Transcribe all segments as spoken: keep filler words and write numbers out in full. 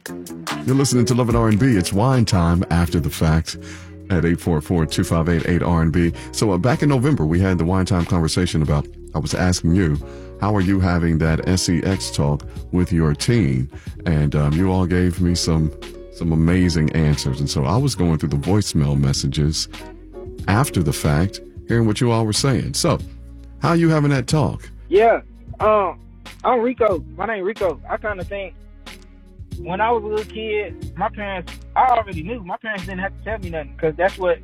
You're listening to Love and R and B. It's wine time after the fact at eight four four, two five eight, eight R and B. So uh, back in November, we had the wine time conversation about, I was asking you, how are you having that S E X talk with your teen? And um, you all gave me some some amazing answers. And so I was going through the voicemail messages after the fact, hearing what you all were saying. So how are you having that talk? Yeah, um, I'm Rico. My name Rico. I kind of think when I was a little kid, my parents, I already knew. My parents didn't have to tell me nothing because that's what,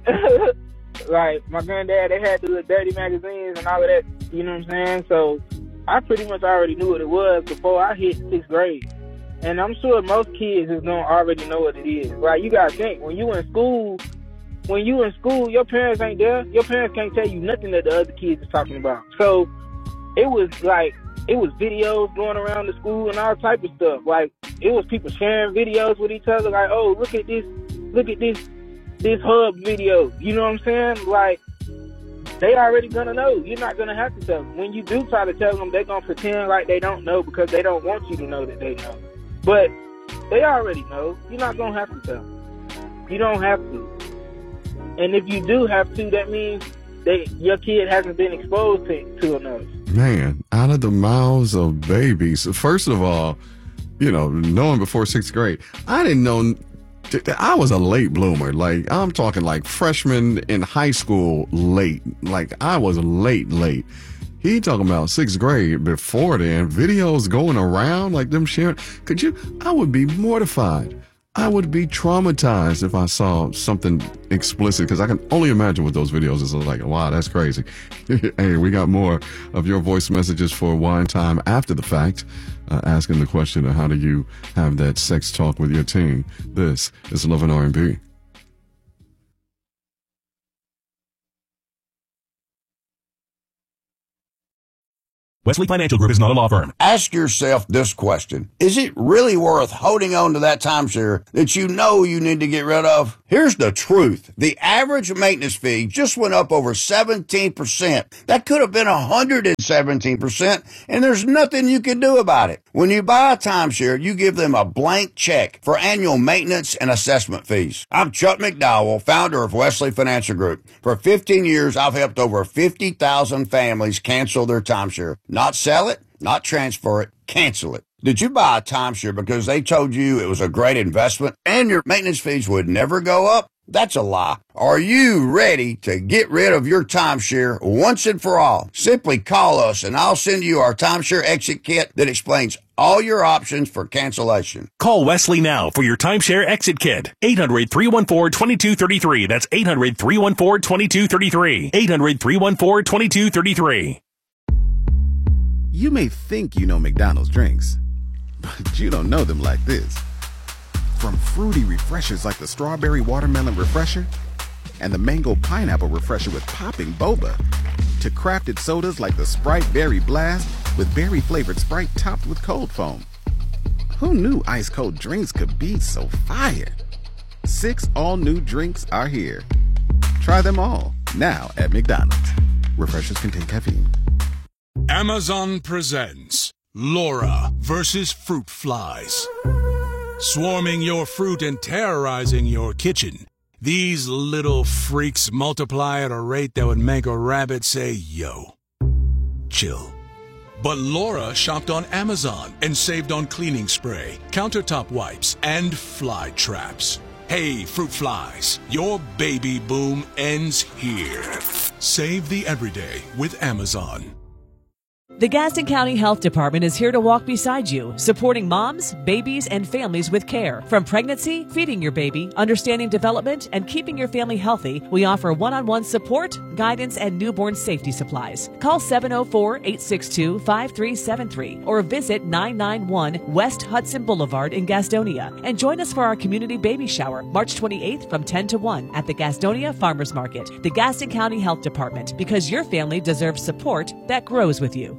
like, my granddad, they had the little dirty magazines and all of that, you know what I'm saying? So I pretty much already knew what it was before I hit sixth grade. And I'm sure most kids is going to already know what it is. Right? You got to think, when you in school, when you in school, your parents ain't there. Your parents can't tell you nothing that the other kids is talking about. So it was like, it was videos going around the school and all type of stuff. Like, it was people sharing videos with each other. Like, oh, look at this, look at this, this hub video. You know what I'm saying? Like, they already gonna know. You're not gonna have to tell them. When you do try to tell them, they're gonna pretend like they don't know because they don't want you to know that they know. But they already know. You're not gonna have to tell them. You don't have to. And if you do have to, that means they, your kid hasn't been exposed to, to enough. Man, out of the mouths of babies. First of all, you know, knowing before sixth grade, I didn't know. I was a late bloomer. Like, I'm talking like freshman in high school late. Like, I was late, late. He talking about sixth grade before then. Videos going around like them sharing. Could you? I would be mortified. I would be traumatized if I saw something explicit, because I can only imagine what those videos is like. Wow, that's crazy. Hey, we got more of your voice messages for wine time after the fact, uh, asking the question of how do you have that sex talk with your teen. This is Love and R and B. Wesley Financial Group is not a law firm. Ask yourself this question. Is it really worth holding on to that timeshare that you know you need to get rid of? Here's the truth. The average maintenance fee just went up over seventeen percent. That could have been one hundred seventeen percent, and there's nothing you can do about it. When you buy a timeshare, you give them a blank check for annual maintenance and assessment fees. I'm Chuck McDowell, founder of Wesley Financial Group. For fifteen years, I've helped over fifty thousand families cancel their timeshare. Not sell it, not transfer it, cancel it. Did you buy a timeshare because they told you it was a great investment and your maintenance fees would never go up? That's a lie. Are you ready to get rid of your timeshare once and for all? Simply call us and I'll send you our timeshare exit kit that explains all your options for cancellation. Call Wesley now for your timeshare exit kit. eight hundred, three one four, two two three three. That's eight hundred, three one four, two two three three. eight hundred, three one four, two two three three. You may think you know McDonald's drinks, but you don't know them like this. From fruity refreshers like the Strawberry Watermelon Refresher and the Mango Pineapple Refresher with popping boba, to crafted sodas like the Sprite Berry Blast with berry-flavored Sprite topped with cold foam. Who knew ice-cold drinks could be so fire? Six all-new drinks are here. Try them all, now at McDonald's. Refreshers contain caffeine. Amazon presents Laura versus Fruit Flies. Swarming your fruit and terrorizing your kitchen, these little freaks multiply at a rate that would make a rabbit say, yo. Chill. But Laura shopped on Amazon and saved on cleaning spray, countertop wipes, and fly traps. Hey, fruit flies, your baby boom ends here. Save the everyday with Amazon. The Gaston County Health Department is here to walk beside you, supporting moms, babies, and families with care. From pregnancy, feeding your baby, understanding development, and keeping your family healthy, we offer one-on-one support, guidance, and newborn safety supplies. Call seven oh four, eight six two, five three seven three or visit nine ninety-one West Hudson Boulevard in Gastonia and join us for our community baby shower March twenty-eighth from ten to one at the Gastonia Farmers Market. The Gaston County Health Department, because your family deserves support that grows with you.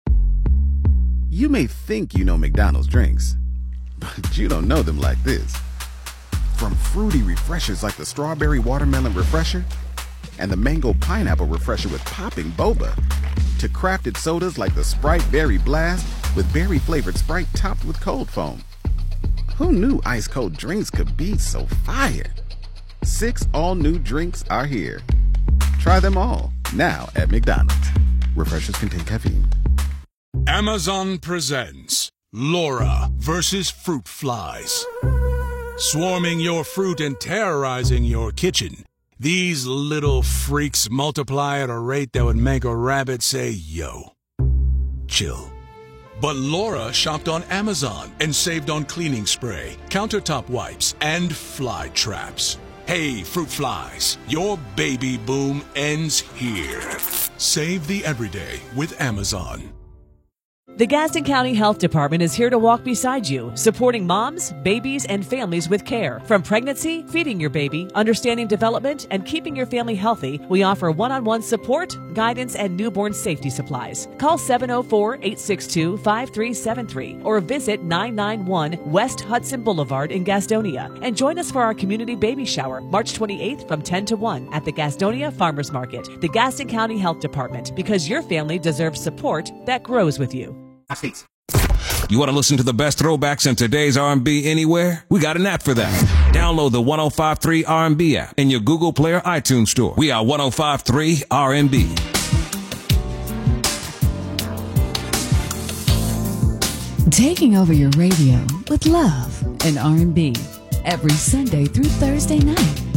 You may think you know McDonald's drinks, but you don't know them like this. From fruity refreshers like the Strawberry Watermelon Refresher and the Mango Pineapple Refresher with popping boba, to crafted sodas like the Sprite Berry Blast with berry-flavored Sprite topped with cold foam. Who knew ice cold drinks could be so fire? Six all-new drinks are here. Try them all, now at McDonald's. Refreshers contain caffeine. Amazon presents Laura versus Fruit Flies. Swarming your fruit and terrorizing your kitchen, these little freaks multiply at a rate that would make a rabbit say, yo, chill. But Laura shopped on Amazon and saved on cleaning spray, countertop wipes, and fly traps. Hey, fruit flies, your baby boom ends here. Save the everyday with Amazon. The Gaston County Health Department is here to walk beside you, supporting moms, babies, and families with care. From pregnancy, feeding your baby, understanding development, and keeping your family healthy, we offer one-on-one support, guidance, and newborn safety supplies. Call seven oh four, eight six two, five three seven three or visit nine ninety-one West Hudson Boulevard in Gastonia and join us for our community baby shower, March twenty-eighth from ten to one at the Gastonia Farmers Market. The Gaston County Health Department, because your family deserves support that grows with you. You want to listen to the best throwbacks in today's R and B anywhere? We got an app for that. Download the one oh five point three R and B app in your Google Play or iTunes store. We are one oh five point three R and B. Taking over your radio with love and R and B every Sunday through Thursday night.